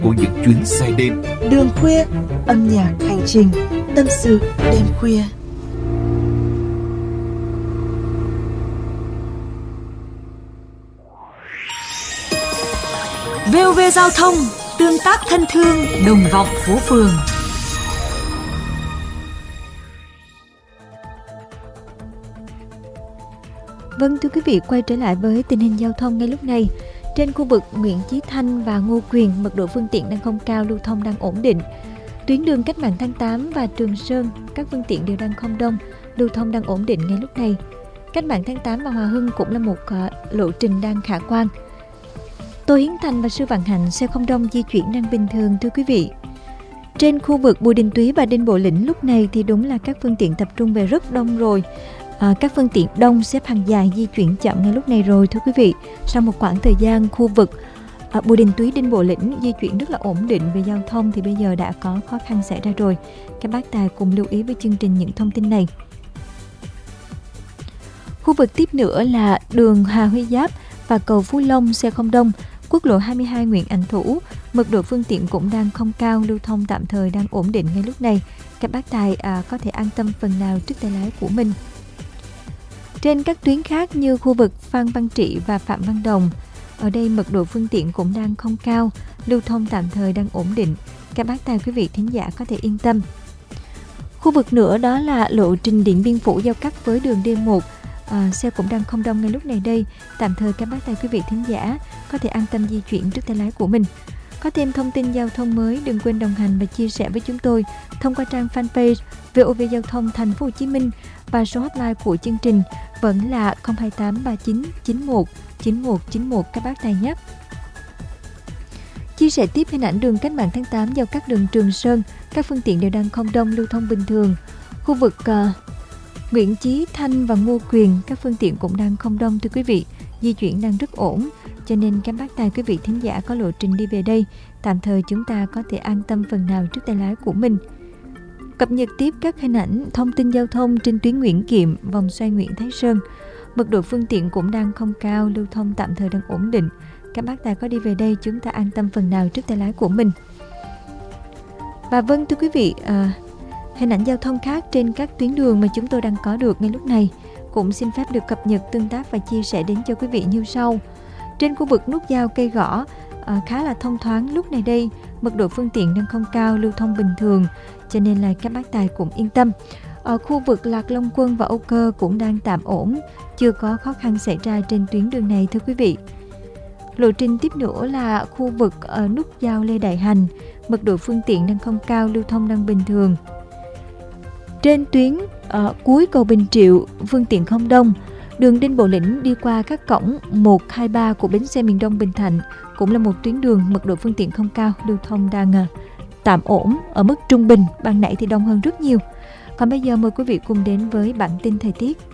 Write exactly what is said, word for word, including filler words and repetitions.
của những chuyến xe đêm. Đường khuya, âm nhạc hành trình, tâm sự đêm khuya. vê o vê Giao thông, tương tác thân thương, đồng vọng phố phường. Vâng, thưa quý vị, quay trở lại với tình hình giao thông ngay lúc này. Trên khu vực Nguyễn Chí Thanh và Ngô Quyền, mật độ phương tiện đang không cao, lưu thông đang ổn định. Tuyến đường Cách mạng tháng tám và Trường Sơn, các phương tiện đều đang không đông, lưu thông đang ổn định ngay lúc này. Cách mạng tháng tám và Hòa Hưng cũng là một uh, lộ trình đang khả quan. Tô Hiến Thành và Sư Vạn Hạnh xe không đông, di chuyển đang bình thường, thưa quý vị. Trên khu vực Bùi Đình Túy và Đinh Bộ Lĩnh lúc này thì đúng là các phương tiện tập trung về rất đông rồi. À, các phương tiện đông, xếp hàng dài, di chuyển chậm ngay lúc này rồi, thưa quý vị. Sau một khoảng thời gian khu vực à, Bùi Đình Túy, Đinh Bộ Lĩnh di chuyển rất là ổn định về giao thông thì bây giờ đã có khó khăn xảy ra rồi. Các bác tài cùng lưu ý với chương trình những thông tin này. Khu vực tiếp nữa là đường Hà Huy Giáp và cầu Phú Long xe không đông. Quốc lộ hai mươi hai Nguyễn Ảnh Thủ, mật độ phương tiện cũng đang không cao, lưu thông tạm thời đang ổn định ngay lúc này. Các bác tài à, có thể an tâm phần nào trước tay lái của mình. Trên các tuyến khác như khu vực Phan Văn Trị và Phạm Văn Đồng, ở đây mật độ phương tiện cũng đang không cao, lưu thông tạm thời đang ổn định. Các bác tài quý vị thính giả có thể yên tâm. Khu vực nữa đó là lộ trình Điện Biên Phủ giao cắt với đường D một, à, xe cũng đang không đông ngay lúc này đây. Tạm thời các bác tài quý vị thính giả có thể an tâm di chuyển trước tay lái của mình. Có thêm thông tin giao thông mới, đừng quên đồng hành và chia sẻ với chúng tôi thông qua trang fanpage vê o vê Giao thông Thành phố Hồ Chí Minh và số hotline của chương trình vẫn là không hai tám ba chín chín một chín một chín một các bác tài nhé. Chia sẻ tiếp hình ảnh đường Cách mạng tháng tám giao cắt đường Trường Sơn, các phương tiện đều đang không đông, lưu thông bình thường. Khu vực uh, Nguyễn Chí Thanh và Ngô Quyền, các phương tiện cũng đang không đông, thưa quý vị, di chuyển đang rất ổn. Cho nên các bác tài quý vị thính giả có lộ trình đi về đây, tạm thời chúng ta có thể an tâm phần nào trước tay lái của mình. Cập nhật tiếp các hình ảnh thông tin giao thông trên tuyến Nguyễn Kiệm, vòng xoay Nguyễn Thái Sơn. Mật độ phương tiện cũng đang không cao, lưu thông tạm thời đang ổn định. Các bác tài có đi về đây, chúng ta an tâm phần nào trước tay lái của mình. Và vâng, thưa quý vị, à, hình ảnh giao thông khác trên các tuyến đường mà chúng tôi đang có được ngay lúc này cũng xin phép được cập nhật, tương tác và chia sẻ đến cho quý vị như sau. Trên khu vực nút giao Cây Gõ à, khá là thông thoáng lúc này đây, mật độ phương tiện đang không cao, lưu thông bình thường, cho nên là các bác tài cũng yên tâm. Ở khu vực Lạc Long Quân và Âu Cơ cũng đang tạm ổn, chưa có khó khăn xảy ra trên tuyến đường này, thưa quý vị. Lộ trình tiếp nữa là khu vực ở nút giao Lê Đại Hành, mật độ phương tiện đang không cao, lưu thông đang bình thường. Trên tuyến uh, cuối cầu Bình Triệu, phương tiện không đông. Đường Đinh Bộ Lĩnh đi qua các cổng một, hai, ba của bến xe miền Đông Bình Thạnh cũng là một tuyến đường mật độ phương tiện không cao, lưu thông đang uh, tạm ổn ở mức trung bình, ban nãy thì đông hơn rất nhiều. Còn bây giờ mời quý vị cùng đến với bản tin thời tiết.